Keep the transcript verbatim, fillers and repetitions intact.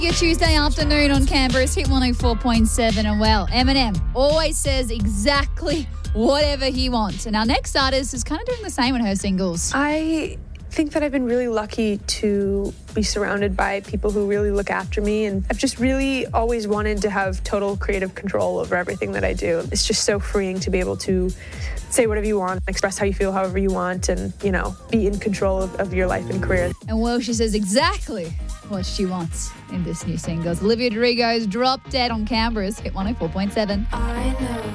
Your Tuesday afternoon on Canberra's Hit one oh four point seven. And well, Eminem always says exactly whatever he wants. And our next artist is kind of doing the same with her singles. I think that I've been really lucky to be surrounded by people who really look after me, and I've just really always wanted to have total creative control over everything that I do. It's just so freeing to be able to say whatever you want, express how you feel however you want, and, you know, be in control of, of your life and career. And well, she says exactly what she wants in this new single. Olivia Rodrigo's Drop Dead on Canberra's Hit one oh four point seven. I know.